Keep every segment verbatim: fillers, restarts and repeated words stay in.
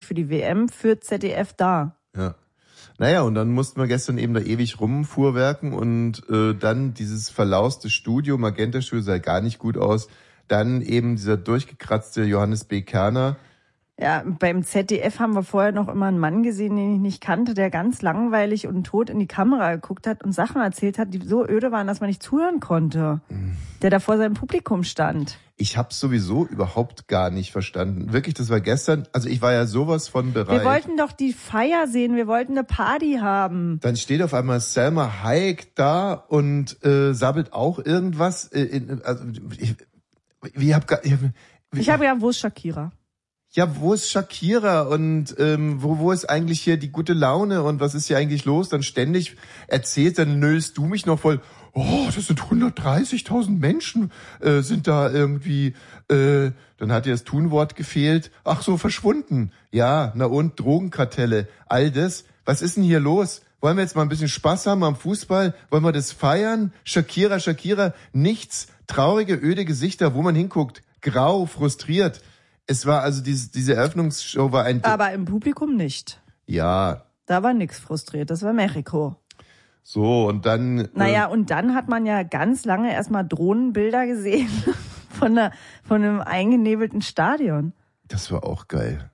für die W M für Z D F da. Ja. Naja, und dann mussten wir gestern eben da ewig rumfuhrwerken und äh, dann dieses verlauste Studio, Magenta-Studio sah gar nicht gut aus. Dann eben dieser durchgekratzte Johannes B. Kerner. Ja, beim Z D F haben wir vorher noch immer einen Mann gesehen, den ich nicht kannte, der ganz langweilig und tot in die Kamera geguckt hat und Sachen erzählt hat, die so öde waren, dass man nicht zuhören konnte. Mhm. Der da vor seinem Publikum stand. Ich hab's sowieso überhaupt gar nicht verstanden. Wirklich, das war gestern, also ich war ja sowas von bereit. Wir wollten doch die Feier sehen, wir wollten eine Party haben. Dann steht auf einmal Salma Hayek da und äh, sabbelt auch irgendwas. Äh, in, also ich, ich hab gar... Ich, ich habe ja, wo ist Shakira? Ja, wo ist Shakira und ähm, wo wo ist eigentlich hier die gute Laune und was ist hier eigentlich los? Dann ständig erzählt, dann nöllst du mich noch voll, oh, das sind hundertdreißigtausend Menschen äh, sind da irgendwie, äh, dann hat dir das Tunwort gefehlt, ach so, verschwunden. Ja, na und, Drogenkartelle, all das. Was ist denn hier los? Wollen wir jetzt mal ein bisschen Spaß haben am Fußball? Wollen wir das feiern? Shakira, Shakira, nichts, traurige, öde Gesichter, wo man hinguckt, grau, frustriert. Es war also diese, diese Eröffnungsshow war ein... Aber im Publikum nicht. Ja. Da war nix frustriert, das war Mexiko. So, und dann... Naja, äh, und dann hat man ja ganz lange erstmal Drohnenbilder gesehen von, einer, von einem eingenebelten Stadion. Das war auch geil.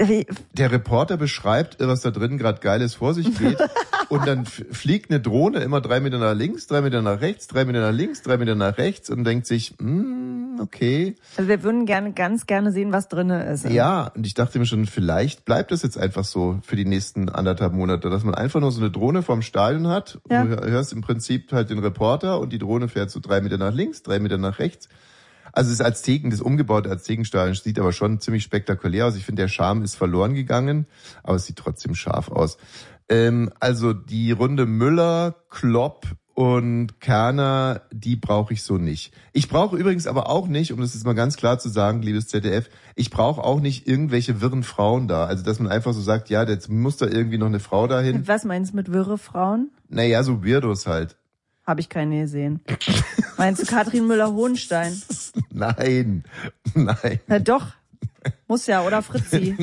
Der Reporter beschreibt, was da drin gerade Geiles vor sich geht und dann fliegt eine Drohne immer drei Meter nach links, drei Meter nach rechts, drei Meter nach links, drei Meter nach rechts und denkt sich, mm, okay. Also wir würden gerne, ganz gerne sehen, was drinne ist. Ja, und ich dachte mir schon, vielleicht bleibt das jetzt einfach so für die nächsten anderthalb Monate, dass man einfach nur so eine Drohne vorm Stadion hat. Ja. Du hörst im Prinzip halt den Reporter und die Drohne fährt so drei Meter nach links, drei Meter nach rechts. Also das Azteken, das umgebaute Aztekenstadion sieht aber schon ziemlich spektakulär aus. Ich finde, der Charme ist verloren gegangen, aber es sieht trotzdem scharf aus. Ähm, also die Runde Müller, Klopp und Kerner, die brauche ich so nicht. Ich brauche übrigens aber auch nicht, um das jetzt mal ganz klar zu sagen, liebes Z D F, ich brauche auch nicht irgendwelche wirren Frauen da. Also dass man einfach so sagt, ja, jetzt muss da irgendwie noch eine Frau dahin. Was meinst du mit wirre Frauen? Naja, so Weirdos halt. Habe ich keine gesehen. Meinst du Katrin Müller-Hohenstein? Nein, nein. Na doch, muss ja, oder Fritzi.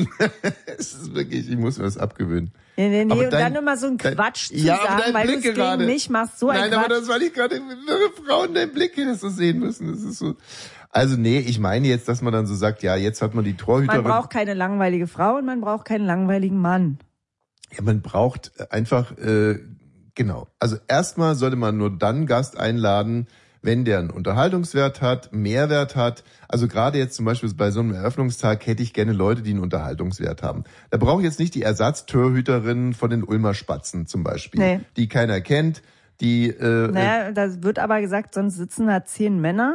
Es ist wirklich, ich muss mir das abgewöhnen. Nee, nee, nee, aber und dein, dann immer so ein Quatsch dein, zu ja, sagen, weil du es gegen mich machst, so ein Nein, Quatsch. aber das, weil ich gerade wirre Frauen dein Blick das so sehen müssen. Das ist so. Also nee, ich meine jetzt, dass man dann so sagt, ja, jetzt hat man die Torhüterin. Man braucht keine langweilige Frau und man braucht keinen langweiligen Mann. Ja, man braucht einfach, äh, genau. Also erstmal sollte man nur dann Gast einladen, wenn der einen Unterhaltungswert hat, Mehrwert hat. Also gerade jetzt zum Beispiel bei so einem Eröffnungstag hätte ich gerne Leute, die einen Unterhaltungswert haben. Da brauche ich jetzt nicht die Ersatztorhüterin von den Ulmer Spatzen zum Beispiel, nee. Die keiner kennt. Die. Äh, naja, da wird aber gesagt, sonst sitzen da zehn Männer.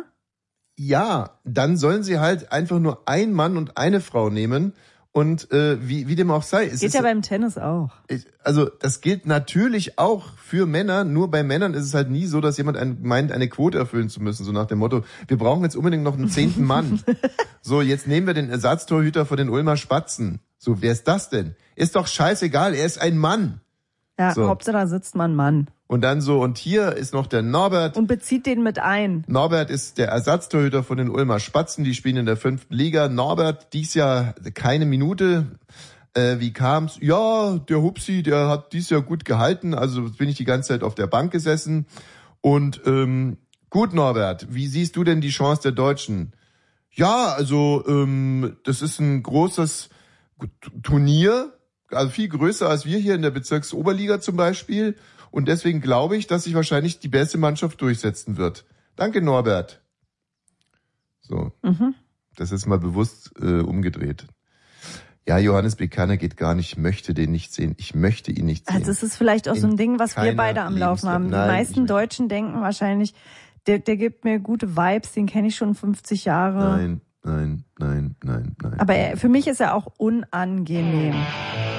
Ja, dann sollen sie halt einfach nur ein Mann und eine Frau nehmen. Und äh, wie, wie dem auch sei. Es geht ist, ja beim Tennis auch. Ich, also das gilt natürlich auch für Männer, nur bei Männern ist es halt nie so, dass jemand ein, meint, eine Quote erfüllen zu müssen, so nach dem Motto, wir brauchen jetzt unbedingt noch einen zehnten Mann. So, jetzt nehmen wir den Ersatztorhüter von den Ulmer Spatzen. So, wer ist das denn? Ist doch scheißegal, er ist ein Mann. Ja, so. Hauptsache da sitzt man Mann. Und dann so, und hier ist noch der Norbert. Und bezieht den mit ein. Norbert ist der Ersatztorhüter von den Ulmer Spatzen, die spielen in der fünften Liga. Norbert, dies Jahr keine Minute. Äh, wie kam's? Ja, der Hupsi, der hat dies Jahr gut gehalten, also bin ich die ganze Zeit auf der Bank gesessen. Und ähm, gut, Norbert, wie siehst du denn die Chance der Deutschen? Ja, also ähm, das ist ein großes Turnier, also viel größer als wir hier in der Bezirksoberliga zum Beispiel. Und deswegen glaube ich, dass sich wahrscheinlich die beste Mannschaft durchsetzen wird. Danke, Norbert. So, mhm. Das ist mal bewusst äh, umgedreht. Ja, Johannes B. Kerner geht gar nicht, ich möchte den nicht sehen. Ich möchte ihn nicht sehen. Also das ist vielleicht auch In so ein Ding, was wir beide am Laufen haben. Die Nein, meisten Deutschen denken wahrscheinlich, der, der gibt mir gute Vibes, den kenne ich schon fünfzig Jahre. Nein, nein, nein, nein, nein. Aber er, für mich ist er auch unangenehm.